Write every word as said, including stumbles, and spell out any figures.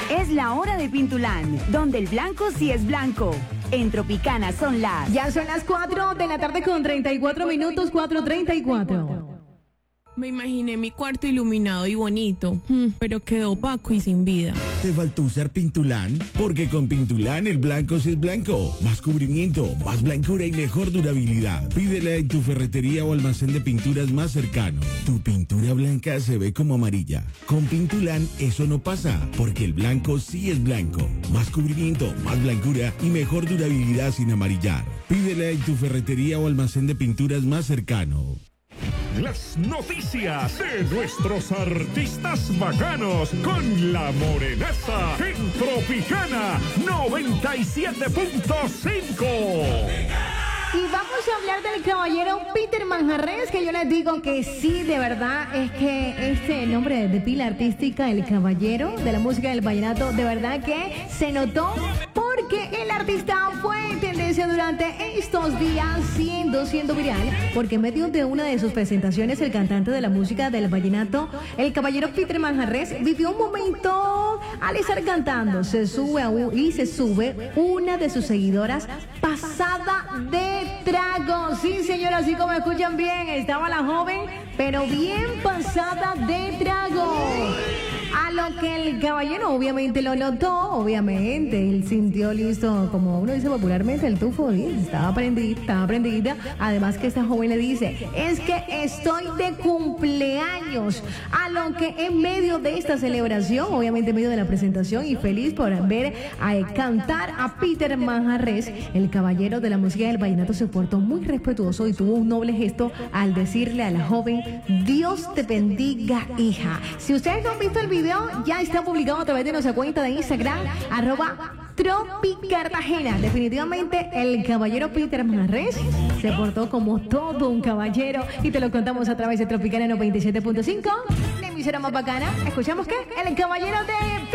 Es la hora de Pintulán, donde el blanco sí es blanco. En Tropicana son las... Ya son las cuatro de la tarde con treinta y cuatro minutos, cuatro treinta y cuatro. Me imaginé mi cuarto iluminado y bonito, pero quedó opaco y sin vida. ¿Te faltó usar Pintulán? Porque con Pintulán el blanco sí es blanco. Más cubrimiento, más blancura y mejor durabilidad. Pídela en tu ferretería o almacén de pinturas más cercano. Tu pintura blanca se ve como amarilla. Con Pintulán eso no pasa, porque el blanco sí es blanco. Más cubrimiento, más blancura y mejor durabilidad sin amarillar. Pídela en tu ferretería o almacén de pinturas más cercano. Las noticias de nuestros artistas bacanos con La Morenaza en Tropicana noventa y siete punto cinco. Y vamos a hablar del caballero Peter Manjarrés, que yo les digo que sí, de verdad, es que este nombre de pila artística, el caballero de la música del vallenato, de verdad que se notó porque el artista fue tendencia durante estos días, siendo, siendo viral, porque en medio de una de sus presentaciones, el cantante de la música del vallenato, el caballero Peter Manjarrés, vivió un momento al estar cantando, se sube a un, y se sube una de sus seguidoras pasada de trago. Sí, señora, así como escuchan bien, estaba la joven, pero bien pasada de trago. A lo que el caballero obviamente lo notó, obviamente, él sintió listo, como uno dice popularmente, el tufo, estaba prendida, estaba prendida. Además que esta joven le dice, es que estoy de cumpleaños. A lo que en medio de esta celebración, obviamente en medio de la presentación y feliz por ver a cantar a Peter Manjarrés, el caballero de la música del vallenato se portó muy respetuoso y tuvo un noble gesto al decirle a la joven, Dios te bendiga, hija. Si ustedes no han visto el video, ya está publicado a través de nuestra cuenta de Instagram, arroba Tropicartagena. Definitivamente el caballero Peter Manjarrés se portó como todo un caballero y te lo contamos a través de Tropicana noventa y siete punto cinco, la emisora más bacana. Escuchamos que el caballero de